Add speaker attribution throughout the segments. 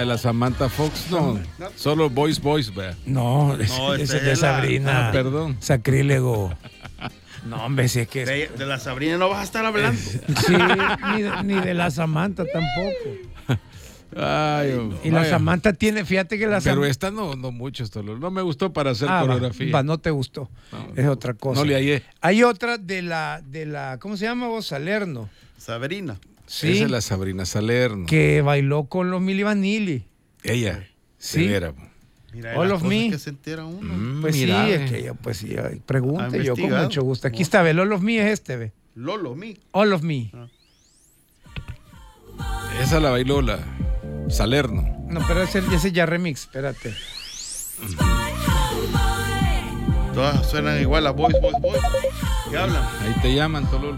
Speaker 1: de la Samantha Fox, no. Solo Boys, vea.
Speaker 2: No, ese es de Sabrina.
Speaker 1: Perdón.
Speaker 2: Sacrílego. No, hombre, si es que...
Speaker 3: De la Sabrina no vas a estar hablando.
Speaker 2: Sí, ni de la Samantha tampoco.
Speaker 1: Ay,
Speaker 2: y la Samantha tiene, fíjate que la Samantha...
Speaker 1: Pero esta no mucho, no me gustó para hacer coreografía.
Speaker 2: No te gustó, es otra cosa.
Speaker 1: No le hallé.
Speaker 2: Hay otra de la ¿cómo se llama vos? Salerno.
Speaker 3: Sabrina.
Speaker 2: Sí.
Speaker 1: Esa es la Sabrina Salerno.
Speaker 2: Que bailó con los Milli Vanilli.
Speaker 1: Ella,
Speaker 2: sí.
Speaker 3: Mira,
Speaker 2: All of Me.
Speaker 3: Que se entera uno.
Speaker 2: Pues
Speaker 1: mira,
Speaker 2: sí, es que yo, pues sí, pregunte yo con mucho gusto. Aquí está, ve, All of Me es este, ve. All of Me.
Speaker 1: Esa la bailó la Salerno.
Speaker 2: No, pero ese ya remix, espérate.
Speaker 3: Todas suenan igual a Boys. ¿Qué hablan?
Speaker 1: Ahí te llaman, Tololo.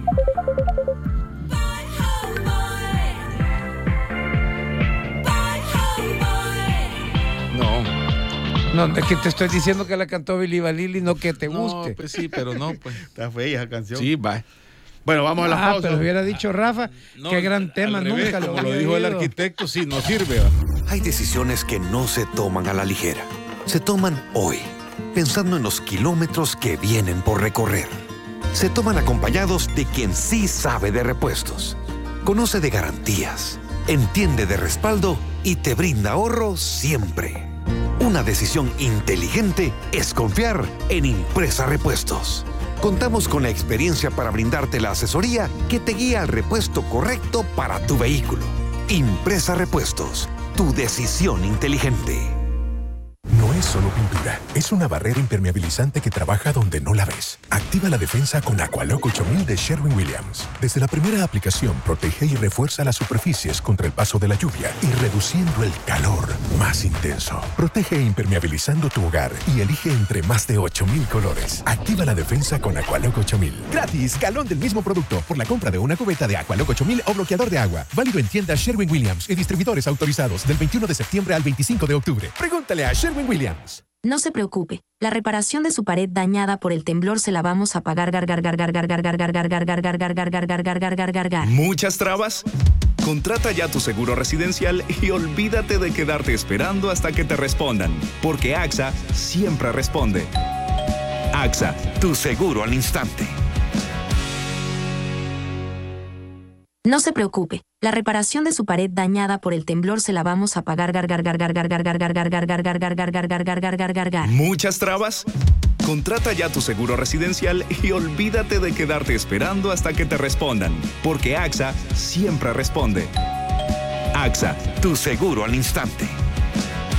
Speaker 2: No, es que te estoy diciendo que la cantó Billy Vanilli, no que te guste.
Speaker 1: No, pues sí, pero no, pues.
Speaker 3: Está fea esa canción.
Speaker 1: Sí, va.
Speaker 3: Bueno, vamos a la pausa.
Speaker 2: Pero hubiera dicho Rafa, qué gran tema,
Speaker 1: revés,
Speaker 2: nunca
Speaker 1: como lo dijo el arquitecto, sí, no sirve.
Speaker 4: Hay decisiones que no se toman a la ligera. Se toman hoy, pensando en los kilómetros que vienen por recorrer. Se toman acompañados de quien sí sabe de repuestos, conoce de garantías, entiende de respaldo y te brinda ahorro siempre. Una decisión inteligente es confiar en Impresa Repuestos. Contamos con la experiencia para brindarte la asesoría que te guía al repuesto correcto para tu vehículo. Impresa Repuestos, tu decisión inteligente.
Speaker 5: No es solo pintura, es una barrera impermeabilizante que trabaja donde no la ves. Activa la defensa con Aqualock 8000 de Sherwin-Williams. Desde la primera aplicación, protege y refuerza las superficies contra el paso de la lluvia y reduciendo el calor más intenso. Protege impermeabilizando tu hogar y elige entre más de 8000 colores. Activa la defensa con Aqualock 8000. Gratis, galón del mismo producto por la compra de una cubeta de Aqualock 8000 o bloqueador de agua. Válido en tiendas Sherwin-Williams y distribuidores autorizados del 21 de septiembre al 25 de octubre. Pregúntale a Sherwin-Williams.
Speaker 6: No se preocupe, la reparación de su pared dañada por el temblor se la vamos a pagar.
Speaker 7: ¿Muchas trabas? Contrata ya tu seguro residencial y olvídate de quedarte esperando hasta que te respondan, porque AXA siempre responde. AXA,
Speaker 4: tu seguro al instante.
Speaker 6: No se preocupe, la reparación de su pared dañada por el temblor se la vamos a pagar.
Speaker 7: ¿Muchas trabas? Contrata ya tu seguro residencial y olvídate de quedarte esperando hasta que te respondan, porque AXA siempre responde. AXA,
Speaker 4: tu seguro al instante.